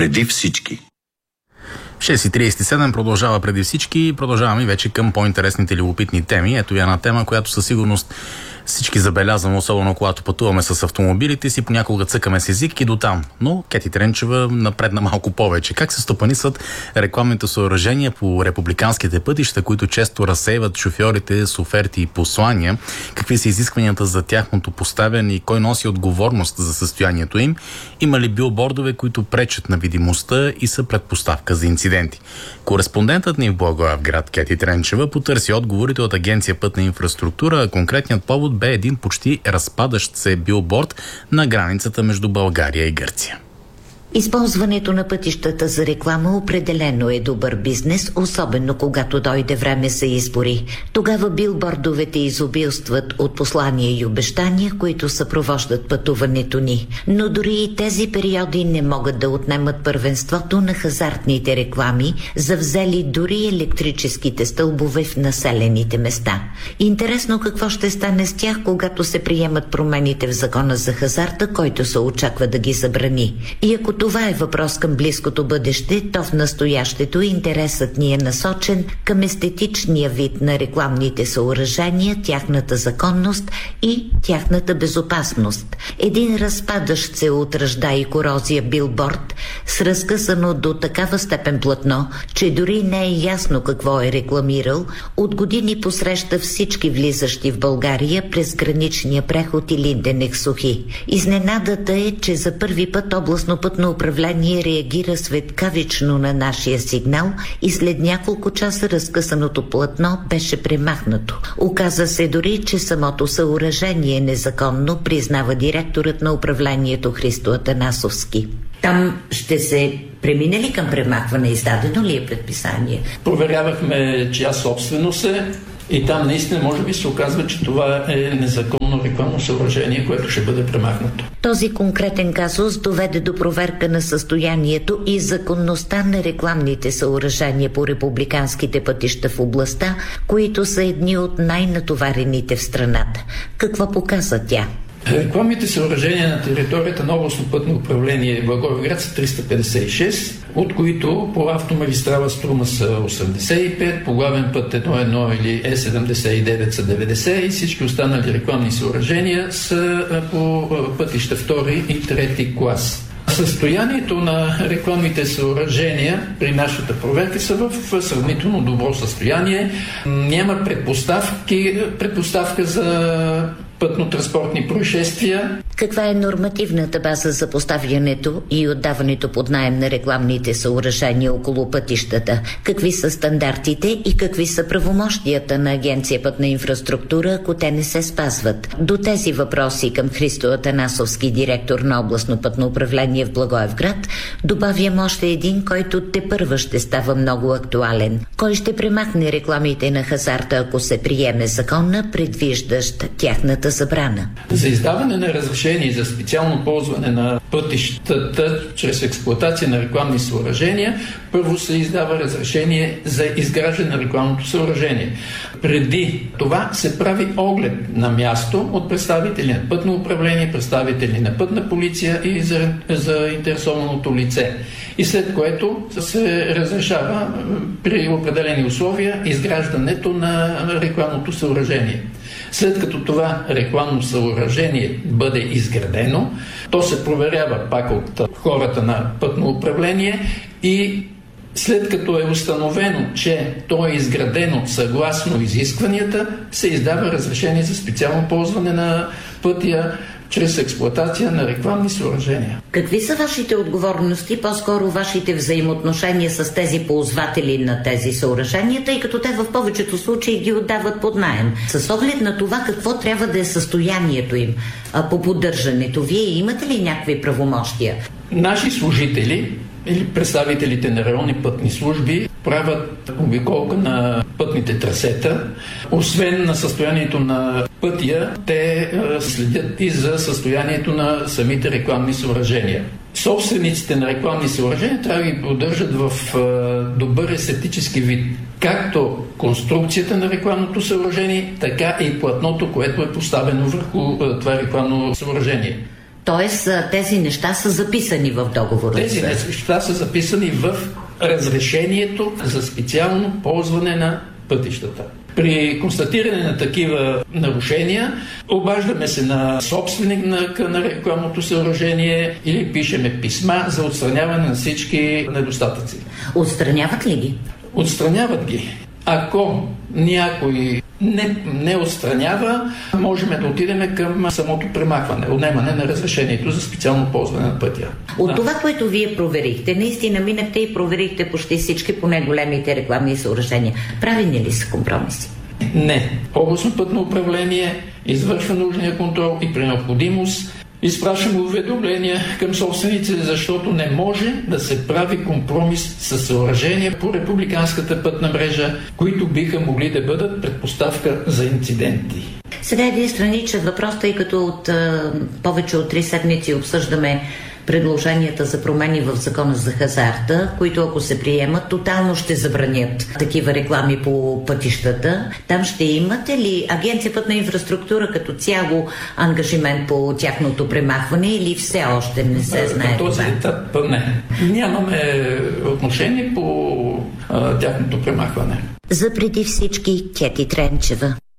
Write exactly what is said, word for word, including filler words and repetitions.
Преди всички. шест и тридесет и седем продължава преди всички. Продължаваме вече към по-интересните любопитни теми. Ето я една тема, която със сигурност всички забелязваме, особено когато пътуваме с автомобилите си, понякога цъкаме с език и дотам. Но Кети Тренчева напредна малко повече. Как се стопанисват рекламните съоръжения по републиканските пътища, които често разсейват шофьорите с оферти и послания? Какви са изискванията за тяхното поставяне и кой носи отговорност за състоянието им? Има ли билбордове, които пречат на видимостта и са предпоставка за инциденти? Кореспондентът ни в Благоевград Кети Тренчева потърси отговорите от Агенция Пътна инфраструктура, а конкретният повод бе един почти разпадащ се билборд на границата между България и Гърция. Използването на пътищата за реклама определено е добър бизнес, особено когато дойде време за избори. Тогава билбордовете изобилстват от послания и обещания, които съпровождат пътуването ни. Но дори и тези периоди не могат да отнемат първенството на хазартните реклами, завзели дори електрическите стълбове в населените места. Интересно какво ще стане с тях, когато се приемат промените в закона за хазарта, който се очаква да ги забрани. И ако това е въпрос към близкото бъдеще, то в настоящето интересът ни е насочен към естетичния вид на рекламните съоръжения, тяхната законност и тяхната безопасност. Един разпадащ се от ръжда и корозия билборд с разкъсано до такава степен платно, че дори не е ясно какво е рекламирал, от години посреща всички влизащи в България през граничния преход и Линденех-Сухи. Изненадата е, че за първи път областно пътно управление реагира светкавично на нашия сигнал и след няколко часа разкъсаното платно беше премахнато. Оказа се дори, че самото съоръжение е незаконно, признава директорът на управлението Христо Атанасовски. Там ще се премине ли към премахване? Издадено ли е предписание? Проверявахме чия собственост е и там наистина може би се оказва, че това е незаконно рекламно съоръжение, което ще бъде премахнато. Този конкретен казус доведе до проверка на състоянието и законността на рекламните съоръжения по републиканските пътища в областта, които са едни от най-натоварените в страната. Какво показа тя? Рекламните съоръжения на територията на областно пътно управление Благоевград са триста петдесет и шест, от които по автомагистрала Струма са осемдесет и пет, по главен път едно едно или Е седемдесет и девет са деветдесет и всички останали рекламни съоръжения са по пътища втори и трети клас. Състоянието на рекламните съоръжения при нашата проверка са в сравнително добро състояние. Няма предпоставки, предпоставка за пътно-транспортни происшествия. Каква е нормативната база за поставянето и отдаването под наем на рекламните съоръжения около пътищата? Какви са стандартите и какви са правомощията на Агенция Пътна инфраструктура, ако те не се спазват? До тези въпроси към Христо Атанасовски, директор на областно пътно управление в Благоевград, добавям още един, който тепърва ще става много актуален. Кой ще премахне рекламите на хазарта, ако се приеме закона, предвиждащ тяхната забрана? За издаване на разрешение за специално ползване на пътищата чрез експлоатация на рекламни съоръжения, първо се издава разрешение за изграждане на рекламното съоръжение. Преди това се прави оглед на място от представители на пътно управление, представители на пътна полиция и за, за интересованото лице. И след което се разрешава при определени условия изграждането на рекламното съоръжение. След като това рекламно съоръжение бъде изградено, то се проверява пак от хората на пътно управление и след като е установено, че то е изградено съгласно изискванията, се издава разрешение за специално ползване на пътя чрез експлоатация на рекламни съоръжения. Какви са вашите отговорности, по-скоро вашите взаимоотношения с тези ползватели на тези съоръжения, тъй като те в повечето случаи ги отдават под наем? С оглед на това какво трябва да е състоянието им а, по поддържането, вие имате ли някакви правомощия? Наши служители или представителите на районни пътни служби правят обиколка на пътните трасета. Освен на състоянието на пътя, те следят и за състоянието на самите рекламни съоръжения. Собствениците на рекламни съоръжения трябва да ги поддържат в добър естетически вид. Както конструкцията на рекламното съоръжение, така и платното, което е поставено върху това рекламно съоръжение. Тоест тези неща са записани в договора. Тези неща са записани в разрешението за специално ползване на пътищата. При констатиране на такива нарушения обаждаме се на собственик на, на рекламното съоръжение или пишеме писма за отстраняване на всички недостатъци. Отстраняват ли ги? Отстраняват ги. Ако някой не, не отстранява, можем да отидем към самото премахване, отнемане на разрешението за специално ползване на пътя. От да. Това, което вие проверихте, наистина минахте и проверихте почти всички, поне големите рекламни съоръжения. Правени ли са компромиси? Не. Областно пътно управление извършва нужния контрол и при необходимост изпращаме уведомления към собствениците, защото не може да се прави компромис с съоръжения по републиканската пътна мрежа, които биха могли да бъдат предпоставка за инциденти. Сега един страничен въпрос, тъй като от а, повече от три седмици обсъждаме предложенията за промени в закона за хазарта, които ако се приемат, тотално ще забранят такива реклами по пътищата. Там ще имате ли Агенция пътна инфраструктура като цяло ангажимент по тяхното премахване или все още не се знае? По този етап не. Нямаме отношение по а, тяхното премахване. За преди всички Кети Тренчева.